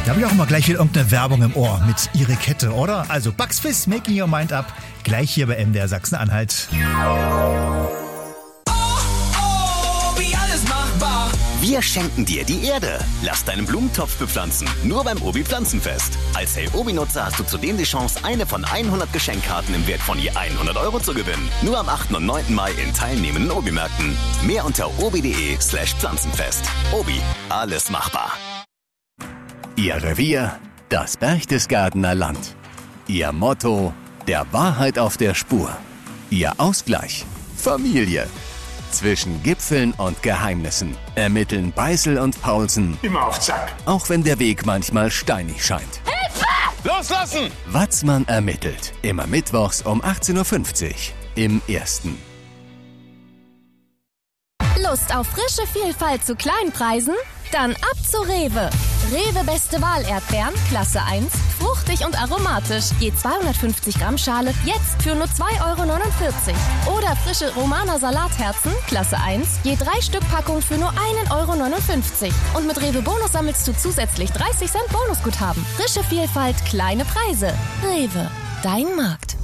Da habe ich auch immer gleich wieder irgendeine Werbung im Ohr mit ihre Kette, oder? Also Bugs Fizz, Making Your Mind Up, gleich hier bei MDR Sachsen-Anhalt. Wir schenken dir die Erde. Lass deinen Blumentopf bepflanzen. Nur beim Obi Pflanzenfest. Als Hey Obi-Nutzer hast du zudem die Chance, eine von 100 Geschenkkarten im Wert von je 100 € zu gewinnen. Nur am 8. und 9. Mai in teilnehmenden Obi-Märkten. Mehr unter obi.de/Pflanzenfest. Obi, alles machbar. Ihr Revier, das Berchtesgadener Land. Ihr Motto, der Wahrheit auf der Spur. Ihr Ausgleich, Familie. Zwischen Gipfeln und Geheimnissen ermitteln Beißel und Paulsen. Immer auf Zack. Auch wenn der Weg manchmal steinig scheint. Hilfe! Loslassen! Watzmann ermittelt. Immer mittwochs um 18:50 Uhr im Ersten. Lust auf frische Vielfalt zu Kleinpreisen? Dann ab zu Rewe. Rewe Beste Wahl Erdbeeren, Klasse 1, fruchtig und aromatisch. Je 250 Gramm Schale, jetzt für nur 2,49 €. Oder frische Romaner Salatherzen, Klasse 1, je 3 Stück Packung für nur 1,59 €. Und mit Rewe Bonus sammelst du zusätzlich 30 Cent Bonusguthaben. Frische Vielfalt, kleine Preise. Rewe, dein Markt.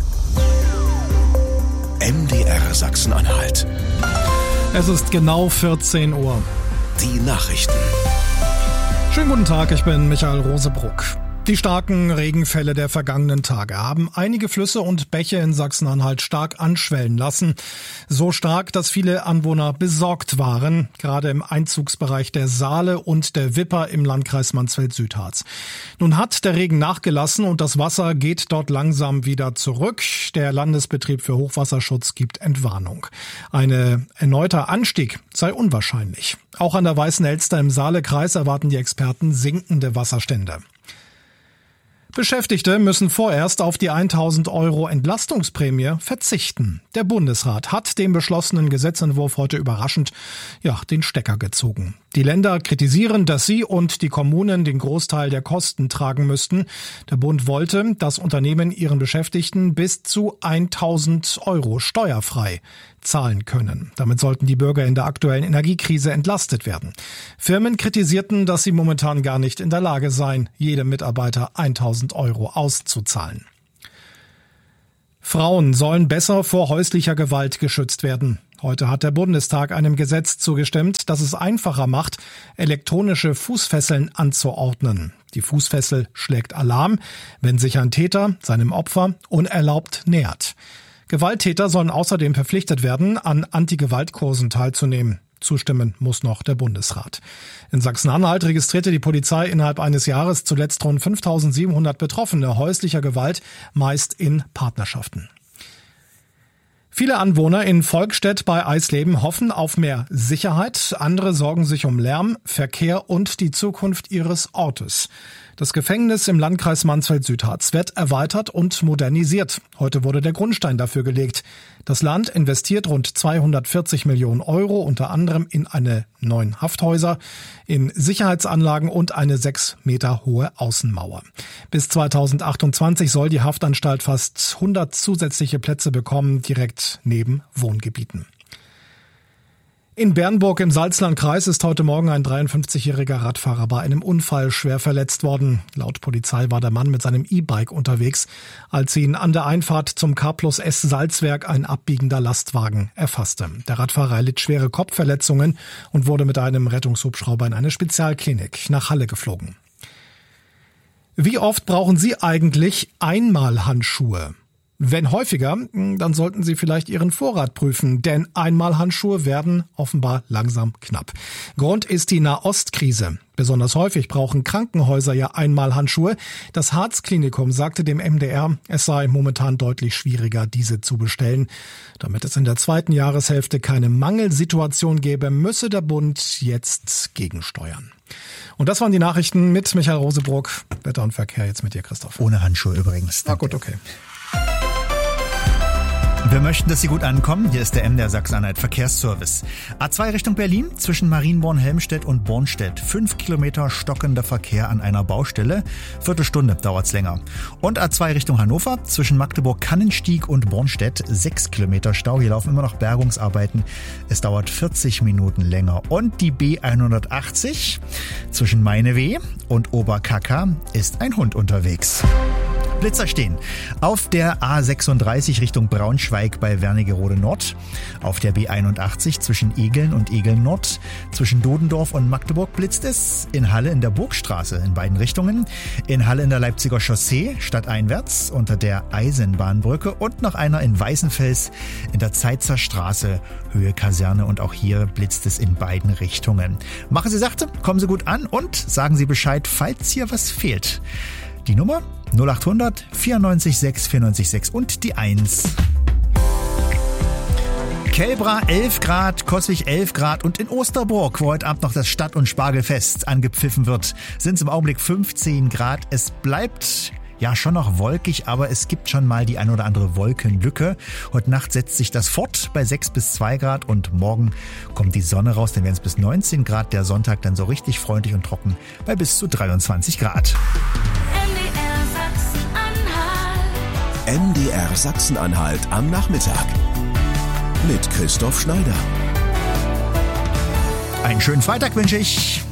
MDR Sachsen-Anhalt. Es ist genau 14 Uhr. Die Nachrichten. Schönen guten Tag, ich bin Michael Rosebruck. Die starken Regenfälle der vergangenen Tage haben einige Flüsse und Bäche in Sachsen-Anhalt stark anschwellen lassen. So stark, dass viele Anwohner besorgt waren, gerade im Einzugsbereich der Saale und der Wipper im Landkreis Mansfeld-Südharz. Nun hat der Regen nachgelassen und das Wasser geht dort langsam wieder zurück. Der Landesbetrieb für Hochwasserschutz gibt Entwarnung. Ein erneuter Anstieg sei unwahrscheinlich. Auch an der Weißen Elster im Saalekreis erwarten die Experten sinkende Wasserstände. Beschäftigte müssen vorerst auf die 1.000 € Entlastungsprämie verzichten. Der Bundesrat hat dem beschlossenen Gesetzentwurf heute überraschend den Stecker gezogen. Die Länder kritisieren, dass sie und die Kommunen den Großteil der Kosten tragen müssten. Der Bund wollte, dass Unternehmen ihren Beschäftigten bis zu 1.000 € steuerfrei zahlen können. Damit sollten die Bürger in der aktuellen Energiekrise entlastet werden. Firmen kritisierten, dass sie momentan gar nicht in der Lage seien, jedem Mitarbeiter 1.000 € auszuzahlen. Frauen sollen besser vor häuslicher Gewalt geschützt werden. Heute hat der Bundestag einem Gesetz zugestimmt, das es einfacher macht, elektronische Fußfesseln anzuordnen. Die Fußfessel schlägt Alarm, wenn sich ein Täter seinem Opfer unerlaubt nähert. Gewalttäter sollen außerdem verpflichtet werden, an Anti-Gewalt-Kursen teilzunehmen. Zustimmen muss noch der Bundesrat. In Sachsen-Anhalt registrierte die Polizei innerhalb eines Jahres zuletzt rund 5.700 Betroffene häuslicher Gewalt, meist in Partnerschaften. Viele Anwohner in Volkstedt bei Eisleben hoffen auf mehr Sicherheit. Andere sorgen sich um Lärm, Verkehr und die Zukunft ihres Ortes. Das Gefängnis im Landkreis Mansfeld-Südharz wird erweitert und modernisiert. Heute wurde der Grundstein dafür gelegt. Das Land investiert rund 240 Millionen €, unter anderem in eine neuen Hafthäuser, in Sicherheitsanlagen und eine 6 Meter hohe Außenmauer. Bis 2028 soll die Haftanstalt fast 100 zusätzliche Plätze bekommen, direkt neben Wohngebieten. In Bernburg im Salzlandkreis ist heute Morgen ein 53-jähriger Radfahrer bei einem Unfall schwer verletzt worden. Laut Polizei war der Mann mit seinem E-Bike unterwegs, als ihn an der Einfahrt zum K+S Salzwerk ein abbiegender Lastwagen erfasste. Der Radfahrer erlitt schwere Kopfverletzungen und wurde mit einem Rettungshubschrauber in eine Spezialklinik nach Halle geflogen. Wie oft brauchen Sie eigentlich Einmalhandschuhe? Wenn häufiger, dann sollten Sie vielleicht Ihren Vorrat prüfen, denn Einmalhandschuhe werden offenbar langsam knapp. Grund ist die Nahostkrise. Besonders häufig brauchen Krankenhäuser ja Einmalhandschuhe. Das Harz-Klinikum sagte dem MDR, es sei momentan deutlich schwieriger, diese zu bestellen. Damit es in der zweiten Jahreshälfte keine Mangelsituation gäbe, müsse der Bund jetzt gegensteuern. Und das waren die Nachrichten mit Michael Rosebruck. Wetter und Verkehr jetzt mit dir, Christoph. Ohne Handschuhe übrigens. Na gut, okay. Wir möchten, dass Sie gut ankommen. Hier ist der MDR Sachsen-Anhalt Verkehrsservice. A2 Richtung Berlin zwischen Marienborn-Helmstedt und Bornstedt. 5 Kilometer stockender Verkehr an einer Baustelle. Viertelstunde dauert's länger. Und A2 Richtung Hannover zwischen Magdeburg-Kannenstieg und Bornstedt. 6 Kilometer Stau. Hier laufen immer noch Bergungsarbeiten. Es dauert 40 Minuten länger. Und die B180 zwischen Meineweh und Oberkaka ist ein Hund unterwegs. Blitzer stehen auf der A36 Richtung Braunschweig bei Wernigerode Nord, auf der B81 zwischen Egeln und Egeln Nord, zwischen Dodendorf und Magdeburg blitzt es, in Halle in der Burgstraße in beiden Richtungen, in Halle in der Leipziger Chaussee stadteinwärts unter der Eisenbahnbrücke und noch einer in Weißenfels in der Zeitzer Straße Höhe Kaserne und auch hier blitzt es in beiden Richtungen. Machen Sie sachte, kommen Sie gut an und sagen Sie Bescheid, falls hier was fehlt. Die Nummer 0800 94 6 94 6 und die 1. Kelbra 11 Grad, Coswig 11 Grad und in Osterburg, wo heute Abend noch das Stadt- und Spargelfest angepfiffen wird, sind es im Augenblick 15 Grad. Es bleibt ja schon noch wolkig, aber es gibt schon mal die ein oder andere Wolkenlücke. Heute Nacht setzt sich das fort bei 6 bis 2 Grad und morgen kommt die Sonne raus, dann werden es bis 19 Grad. Der Sonntag dann so richtig freundlich und trocken bei bis zu 23 Grad. MDR Sachsen-Anhalt am Nachmittag mit Christoph Schneider. Einen schönen Freitag wünsche ich.